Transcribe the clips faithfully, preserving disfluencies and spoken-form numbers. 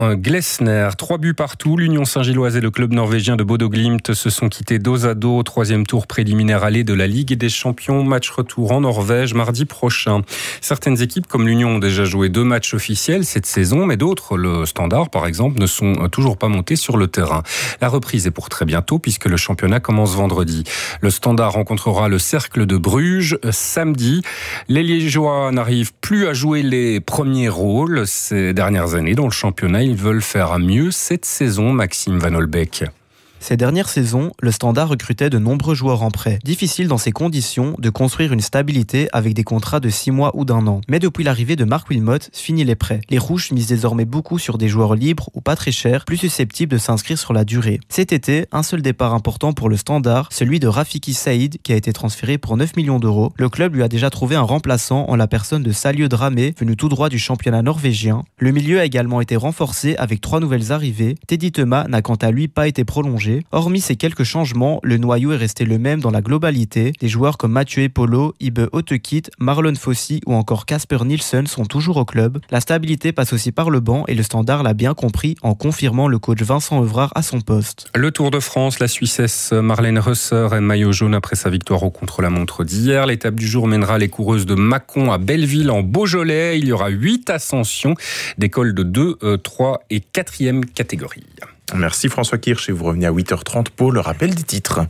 Glesner. Trois buts partout. L'Union Saint-Gilloise et le club norvégien de Bodo Glimt se sont quittés dos à dos au troisième tour préliminaire aller de la Ligue des Champions. Match retour en Norvège mardi prochain. Certaines équipes comme l'Union ont déjà joué deux matchs officiels cette saison, mais d'autres, le Standard par exemple, ne sont toujours pas montés sur le terrain. La reprise est pour très bientôt puisque le championnat commence vendredi. Le Standard rencontrera le Cercle de Bruges samedi. Les Liégeois n'arrivent plus à jouer les premiers rôles ces dernières années dans le championnat. Ils veulent faire mieux cette saison, Maxime Van Holbeck. Ces dernières saisons, le Standard recrutait de nombreux joueurs en prêt. Difficile dans ces conditions de construire une stabilité avec des contrats de six mois ou d'un an. Mais depuis l'arrivée de Marc Wilmot, fini les prêts. Les Rouges misent désormais beaucoup sur des joueurs libres ou pas très chers, plus susceptibles de s'inscrire sur la durée. Cet été, un seul départ important pour le Standard, celui de Rafiki Saïd, qui a été transféré pour neuf millions d'euros. Le club lui a déjà trouvé un remplaçant en la personne de Salio Dramé, venu tout droit du championnat norvégien. Le milieu a également été renforcé avec trois nouvelles arrivées. Teddy Thomas n'a quant à lui pas été prolongé. Hormis ces quelques changements, le noyau est resté le même dans la globalité. Des joueurs comme Mathieu Epolo, Ibe Otekit, Marlon Fossi ou encore Casper Nielsen sont toujours au club. La stabilité passe aussi par le banc et le Standard l'a bien compris en confirmant le coach Vincent Evrard à son poste. Le Tour de France, la Suissesse Marlène Rösser est maillot jaune après sa victoire au contre-la-montre d'hier. L'étape du jour mènera les coureuses de Mâcon à Belleville en Beaujolais. Il y aura huit ascensions, des cols de deux, trois et quatrième catégorie. Merci François Kirsch et vous revenez à huit heures trente pour le rappel des titres.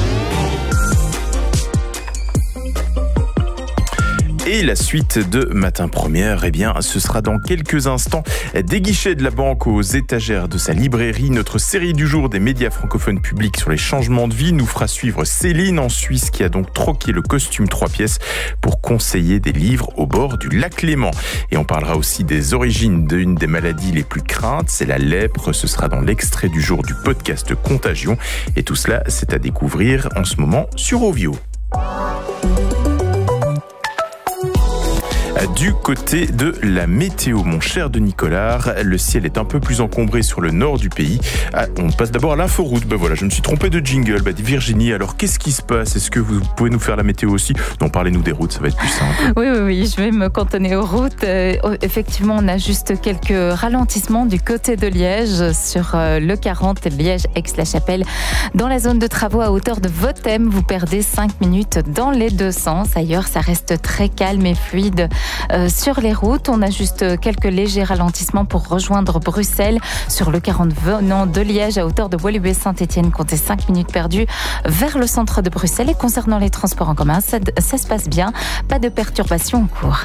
Et la suite de Matin Première, eh bien, ce sera dans quelques instants. Des guichets de la banque aux étagères de sa librairie. Notre série du jour des médias francophones publics sur les changements de vie nous fera suivre Céline en Suisse qui a donc troqué le costume trois pièces pour conseiller des livres au bord du lac Léman. Et on parlera aussi des origines d'une des maladies les plus craintes, c'est la lèpre. Ce sera dans l'extrait du jour du podcast Contagion. Et tout cela, c'est à découvrir en ce moment sur Ovio. Du côté de la météo, mon cher Denis Collard, le ciel est un peu plus encombré sur le nord du pays. Ah, on passe d'abord à l'inforoute. Ben voilà, je me suis trompé de jingle. Ben, Virginie, alors qu'est-ce qui se passe? Est-ce que vous pouvez nous faire la météo aussi? Non, parlez-nous des routes, ça va être plus simple. Oui, oui, oui, je vais me cantonner aux routes. Euh, effectivement, on a juste quelques ralentissements du côté de Liège sur euh, le quarante, Liège-Aix-la-Chapelle. Dans la zone de travaux à hauteur de Votem, vous perdez cinq minutes dans les deux sens. Ailleurs, ça reste très calme et fluide. Euh, sur les routes, on a juste quelques légers ralentissements pour rejoindre Bruxelles. Sur le quarante venant de Liège à hauteur de Woluwe-Saint-Étienne, comptez cinq minutes perdues vers le centre de Bruxelles. Et concernant les transports en commun, ça, ça se passe bien, pas de perturbations en cours.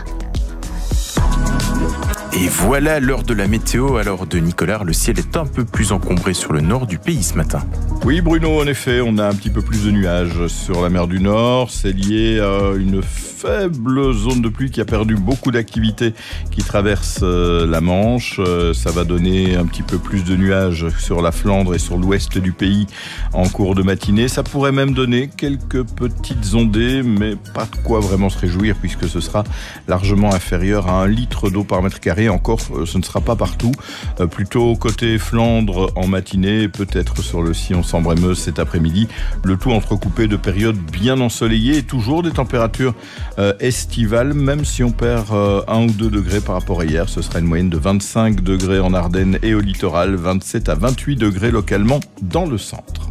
Et voilà l'heure de la météo. Alors de Nicolas, le ciel est un peu plus encombré sur le nord du pays ce matin. Oui Bruno, en effet, on a un petit peu plus de nuages sur la mer du Nord. C'est lié à une faible zone de pluie qui a perdu beaucoup d'activité qui traverse la Manche. Ça va donner un petit peu plus de nuages sur la Flandre et sur l'ouest du pays en cours de matinée. Ça pourrait même donner quelques petites ondées, mais pas de quoi vraiment se réjouir puisque ce sera largement inférieur à un litre d'eau par mètre carré. Encore, ce ne sera pas partout. Euh, plutôt côté Flandre en matinée, peut-être sur le sillon Sambre-et-Meuse cet après-midi. Le tout entrecoupé de périodes bien ensoleillées et toujours des températures euh, estivales, même si on perd euh, un ou deux degrés par rapport à hier. Ce sera une moyenne de vingt-cinq degrés en Ardennes et au littoral, vingt-sept à vingt-huit degrés localement dans le centre.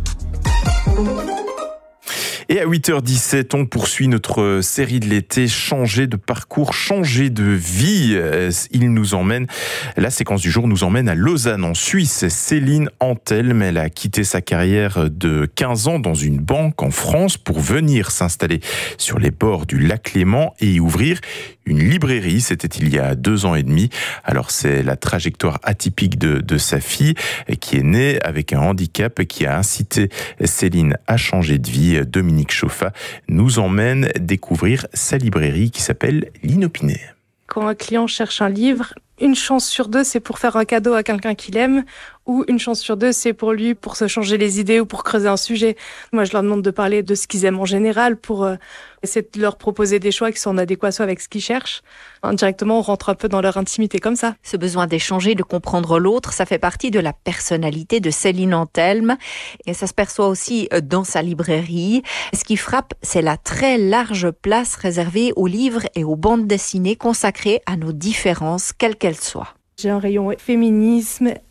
Et à huit heures dix-sept, on poursuit notre série de l'été, changer de parcours, changer de vie. Il nous emmène, la séquence du jour nous emmène à Lausanne, en Suisse. Céline Antelme, elle a quitté sa carrière de quinze ans dans une banque en France pour venir s'installer sur les bords du lac Léman et y ouvrir une librairie. C'était il y a deux ans et demi. Alors c'est la trajectoire atypique de, de sa fille qui est née avec un handicap qui a incité Céline à changer de vie. Dominique Chauffa nous emmène découvrir sa librairie qui s'appelle L'Inopiné. Quand un client cherche un livre, une chance sur deux, c'est pour faire un cadeau à quelqu'un qu'il aime, ou une chance sur deux, c'est pour lui, pour se changer les idées ou pour creuser un sujet. Moi, je leur demande de parler de ce qu'ils aiment en général pour euh, essayer de leur proposer des choix qui sont en adéquation avec ce qu'ils cherchent. Indirectement, on rentre un peu dans leur intimité comme ça. Ce besoin d'échanger, de comprendre l'autre, ça fait partie de la personnalité de Céline Antelme et ça se perçoit aussi dans sa librairie. Ce qui frappe, c'est la très large place réservée aux livres et aux bandes dessinées consacrées à nos différences, quelles qu'elles soient. J'ai un rayon féminisme,